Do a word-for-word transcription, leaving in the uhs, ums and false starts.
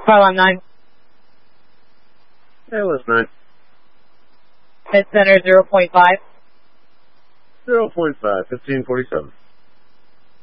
Carlon nine. A L S nine. Mid center zero point five. zero point five, fifteen forty-seven.